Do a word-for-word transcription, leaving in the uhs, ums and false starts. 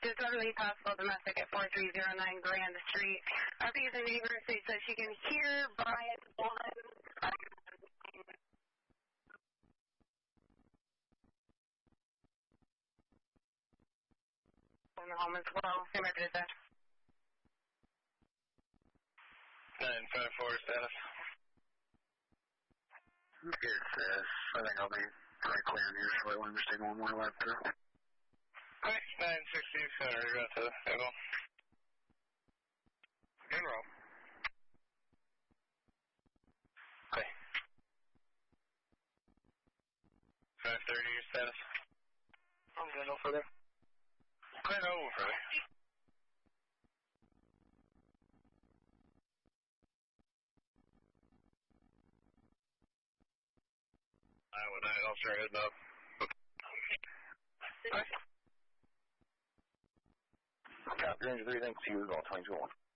Just suddenly possible domestic at four three zero nine Grand Street. I think the neighbor says she can hear Brian Bolden in the home as well. Same after that. nine five four status. It's, uh, I think I'll be pretty clear in here, so I won't just take one more lap through. Okay, nine sixty, sorry, got to the table. And roll. Okay. five thirty, your status. I'm going to go further. Quite over. Iowa nine, I'll start heading up. Copy, range three, thanks to you, all twenty-two one.